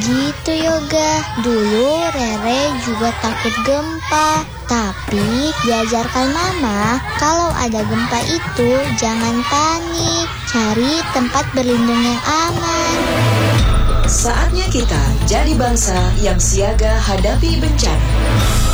Gitu Yoga, dulu Rere juga takut gempa. Tapi diajarkan Mama, kalau ada gempa itu jangan panik, cari tempat berlindung yang aman. Saatnya kita jadi bangsa yang siaga hadapi bencana.